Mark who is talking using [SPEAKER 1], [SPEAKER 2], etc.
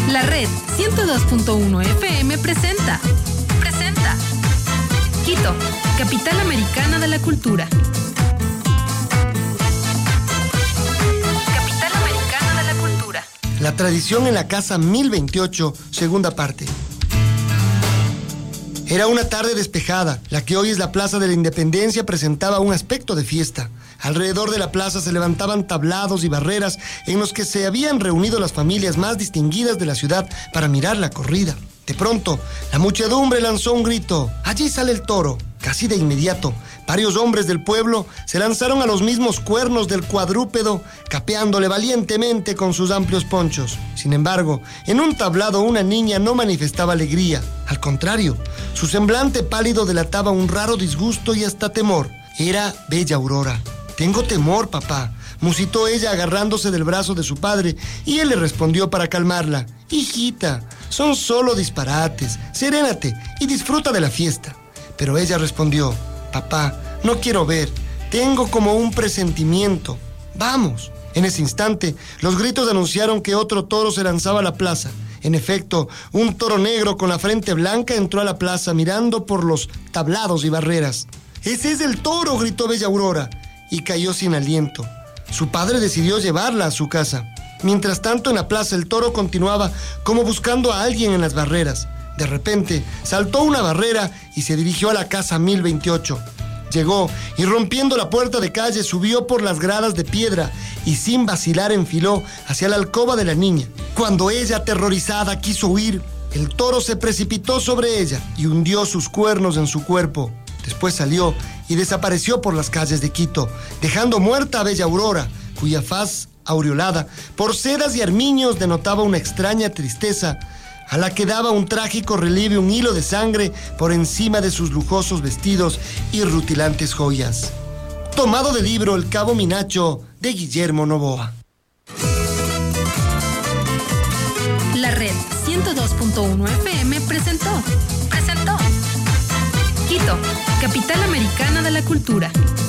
[SPEAKER 1] La red 102.1 FM presenta Quito, capital americana de la cultura. Capital americana de la cultura.
[SPEAKER 2] La tradición en la casa 1028, segunda parte. Era una tarde despejada. La que hoy es la Plaza de la Independencia presentaba un aspecto de fiesta. Alrededor de la plaza se levantaban tablados y barreras en los que se habían reunido las familias más distinguidas de la ciudad para mirar la corrida. De pronto, la muchedumbre lanzó un grito: ¡allí sale el toro! Casi de inmediato, varios hombres del pueblo se lanzaron a los mismos cuernos del cuadrúpedo, capeándole valientemente con sus amplios ponchos. Sin embargo, en un tablado una niña no manifestaba alegría. Al contrario, su semblante pálido delataba un raro disgusto y hasta temor. Era Bella Aurora. «Tengo temor, papá», musitó ella agarrándose del brazo de su padre, y él le respondió para calmarla: «Hijita, son solo disparates, serénate y disfruta de la fiesta». Pero ella respondió: «Papá, no quiero ver, tengo como un presentimiento. Vamos». En ese instante, los gritos anunciaron que otro toro se lanzaba a la plaza. En efecto, un toro negro con la frente blanca entró a la plaza mirando por los tablados y barreras. «¡Ese es el toro!», gritó Bella Aurora, y cayó sin aliento. Su padre decidió llevarla a su casa. Mientras tanto, en la plaza el toro continuaba como buscando a alguien en las barreras. De repente, saltó una barrera y se dirigió a la casa 1028. Llegó y, rompiendo la puerta de calle, subió por las gradas de piedra y sin vacilar enfiló hacia la alcoba de la niña. Cuando ella, aterrorizada, quiso huir, el toro se precipitó sobre ella y hundió sus cuernos en su cuerpo. Después salió y desapareció por las calles de Quito, dejando muerta a Bella Aurora, cuya faz aureolada por sedas y armiños denotaba una extraña tristeza, a la que daba un trágico relieve un hilo de sangre por encima de sus lujosos vestidos y rutilantes joyas. Tomado del libro El Cabo Minacho, de Guillermo Novoa.
[SPEAKER 1] La red 102.1 FM presentó Quito, capital americana de la cultura.